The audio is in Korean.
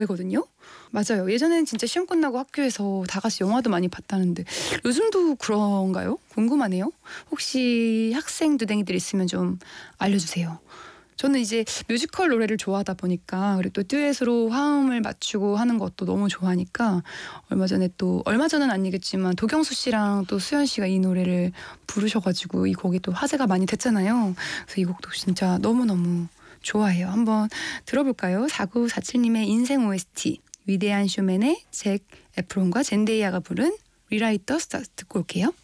거든요. 맞아요. 예전에는 진짜 시험 끝나고 학교에서 다 같이 영화도 많이 봤다는데 요즘도 그런가요? 궁금하네요. 혹시 학생 두댕이들 있으면 좀 알려주세요. 저는 이제 뮤지컬 노래를 좋아하다 보니까 그리고 또 듀엣으로 화음을 맞추고 하는 것도 너무 좋아하니까 얼마 전은 아니겠지만 도경수 씨랑 또 수현 씨가 이 노래를 부르셔가지고 이 곡이 또 화제가 많이 됐잖아요. 그래서 이 곡도 진짜 너무너무 좋아해요. 한번 들어볼까요? 4947님의 인생 OST 위대한 쇼맨의 잭 에프론과 젠데이아가 부른 Rewrite the Stars 듣고 올게요.